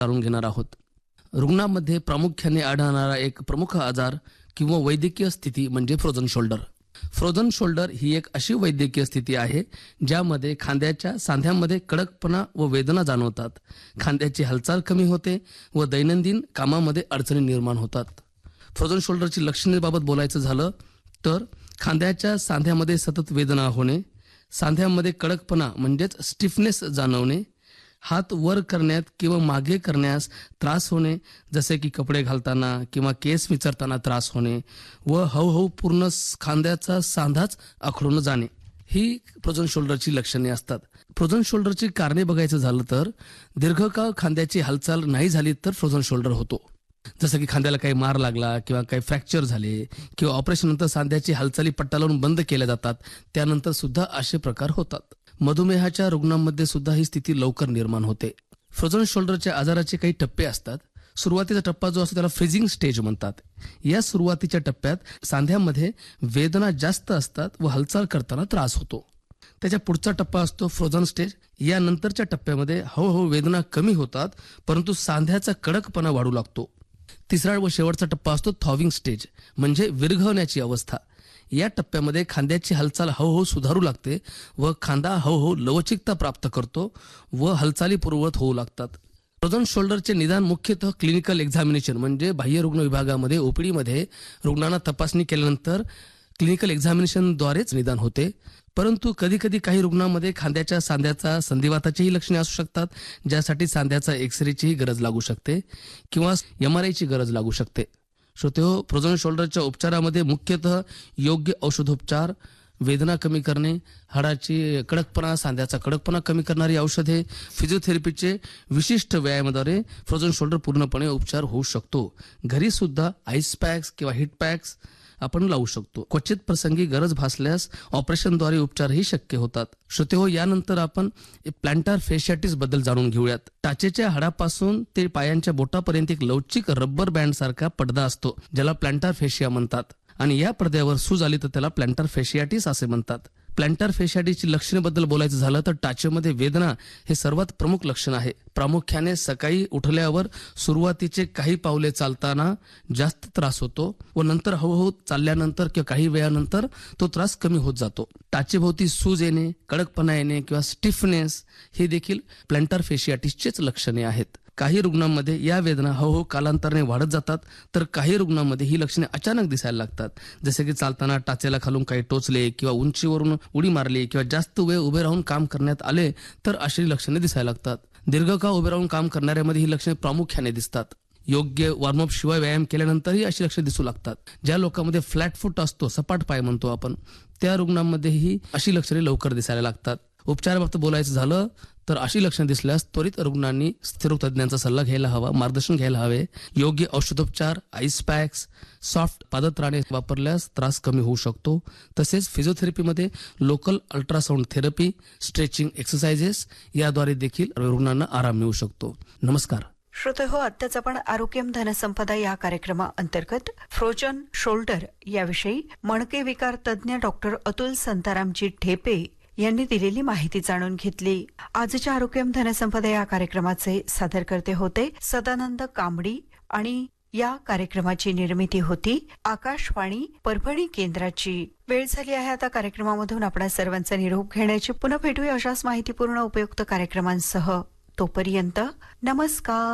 जाणून घेणार आहोत. रुग्णांमध्ये प्रामुख्याने आढळणारा एक प्रमुख आजार किंवा वैद्यकीय स्थिती म्हणजे फ्रोझन शोल्डर. फ्रोझन शोल्डर ही एक अशी वैद्यकीय स्थिती आहे ज्यामध्ये खांद्याच्या सांध्यामध्ये कडकपणा व वेदना जाणवतात, खांद्याची हालचाल कमी होते व दैनंदिन कामामध्ये अडचणी निर्माण होतात. फ्रोझन शोल्डरची लक्षणेबाबत बोलायचं झालं तर खांद्याच्या सांध्यामध्ये सतत वेदना होणे, सांध्यामध्ये कडकपणा म्हणजेच स्टिफनेस जाणवणे, हात वर करण्यात किंवा मागे करण्यास त्रास होणे, जसे की कपडे घालताना किंवा केस विचारताना त्रास होणे व हळूहळू पूर्ण खांद्याचा सांधाच आखडून जाणे, ही फ्रोझन शोल्डरची लक्षणे असतात. फ्रोझन शोल्डरची कारणे बघायचं झालं तर दीर्घकाळ खांद्याची हालचाल नाही झाली तर फ्रोझन शोल्डर होतो. जसं की खांद्याला काही मार लागला किंवा काही फ्रॅक्चर झाले किंवा ऑपरेशन नंतर सांध्याची हालचाली पट्टा लावून बंद केल्या जातात, त्यानंतर सुद्धा असे प्रकार होतात. मधुमेहाच्या रुग्णांमध्ये सुद्धा ही स्थिती लवकर निर्माण होते. फ्रोझन शोल्डरच्या आजाराचे काही टप्पे असतात. सुरुवातीचा टप्पा जो असतो त्याला फ्रीजिंग स्टेज म्हणतात. या सुरुवातीच्या टप्प्यात सांध्यामध्ये वेदना जास्त असतात व हालचाल करताना त्रास होतो. त्याच्या पुढचा टप्पा असतो फ्रोझन स्टेज. या नंतरच्या टप्प्यामध्ये हळूहळू वेदना कमी होतात परंतु सांध्याचा कडकपणा वाढू लागतो. तिसरा व शेवटचा टप्पा असतो थॉविंग स्टेज म्हणजे विरघळण्याची अवस्था. या टप्प्यामध्ये खांद्याची हालचाल हळूहळू सुधारू लागते व खांदा हळूहळू लवचिकता प्राप्त करतो व हालचाली पूर्ववत होऊ लागतात. फ्रोझन शोल्डरचे निदान मुख्यतः क्लिनिकल एक्झामिनेशन म्हणजे बाह्य रुग्ण विभागामध्ये ओपीडी मध्ये रुग्णांना तपासणी केल्यानंतर क्लिनिकल एक्झामिनेशनद्वारेच निदान होते. परंतु कधी कधी काही रुग्णांमध्ये खांद्याच्या सांध्याचा संधिवाताचीही लक्षणे असू शकतात, ज्यासाठी सांध्याचा एक्सरेचीही गरज लागू शकते किंवा MRI ची गरज लागू शकते. श्रोतेहो, फ्रोझन शोल्डरच्या उपचारामध्ये मुख्यतः योग्य औषधोपचार, वेदना कमी करणे, हाडाची कडकपणा, सांध्याचा कडकपणा कमी करणारी औषधे, फिजिओथेरपीचे विशिष्ट व्यायामाद्वारे फ्रोझन शोल्डर पूर्णपणे उपचार होऊ शकतो. घरी सुद्धा आईस पॅक्स किंवा हीट पॅक्स आपण लावू शकतो. क्वचित प्रसंगी गरज भासल्यास ऑपरेशनद्वारे उपचारही शक्य होतात. श्रोतेहो, यानंतर आपण प्लॅन्टार फेशियाटिस बद्दल जाणून घेऊयात. टाचेच्या हाडापासून ते पायांच्या बोटापर्यंत एक लवचिक रबर बँड सारखा पडदा असतो, ज्याला प्लॅन्टार फेशिया म्हणतात, आणि या पडद्यावर सूज आली तर त्याला प्लॅन्टार फेशियाटिस असे म्हणतात. प्लॅन्टार फेशियाटिसची लक्षणेबद्दल बोलायचं झालं तर टाचेमध्ये वेदना हे सर्वात प्रमुख लक्षण आहे. प्रामुख्याने सकाळी उठल्यावर सुरुवातीचे काही पावले चालताना जास्त त्रास होतो व नंतर हळूहळू चालल्यानंतर किंवा काही वेळानंतर तो त्रास कमी होत जातो. टाचेभोवती सूज येणे, कडकपणा येणे किंवा स्टिफनेस हे देखील प्लॅन्टार फेशियाटिसचेच लक्षणे आहेत. काही रुग्णांमध्ये या वेदना हळूहळू कालांतराने वाढत जातात तर काही रुग्णांमध्ये ही लक्षणे अचानक दिसायला लागतात, जसे की चालताना टाचेला खालून काही टोचले किंवा उंचीवरून उडी मारली किंवा जास्त वेळ उभे राहून काम करण्यात आले तर अशी लक्षणे दिसायला लागतात. दीर्घकाळ उभे राहून काम करणाऱ्यामध्ये ही लक्षणे प्रामुख्याने दिसतात. योग्य वॉर्मअप शिवाय व्यायाम केल्यानंतरही अशी लक्षणे दिसू लागतात. ज्या लोकांमध्ये फ्लॅट फूट असतो, सपाट पाय म्हणतो आपण, त्या रुग्णांमध्येही अशी लक्षणे लवकर दिसायला लागतात. उपचाराबाबत बोलायचं झालं तर अशी लक्षणे दिसल्यास त्वरित रुग्णांनी स्थिरोग तज्ञांचा सल्ला घ्यायला हवा, मार्गदर्शन घ्यायला हवे. योग्य औषधोपचार, आईस पॅक्स, सॉफ्ट पादत्राणे वापरल्यास त्रास कमी होऊ शकतो. तसेच फिजिओथेरपीमध्ये local ultrasound therapy, stretching exercises याद्वारे देखील रुग्णांना आराम मिळू शकतो. नमस्कार. श्रोते हो, आत्ताच आपण आरोग्यम धनसंपदा या कार्यक्रमाअंतर्गत फ्रोझन शोल्डर याविषयी मणके विकार तज्ञ डॉक्टर अतुल संतारामजी ढेपे यांनी दिलेली माहिती जाणून घेतली. आजच्या आरोग्यम धनसंपदा या कार्यक्रमाचे सादरकर्ते होते सदानंद कांबडी आणि या कार्यक्रमाची निर्मिती होती आकाशवाणी परभणी केंद्राची. वेळ झाली आहे आता कार्यक्रमामधून आपल्या सर्वांचा निरोप घेण्याची. पुन्हा भेटूया अशाच माहितीपूर्ण उपयुक्त कार्यक्रमांसह. तोपर्यंत नमस्कार.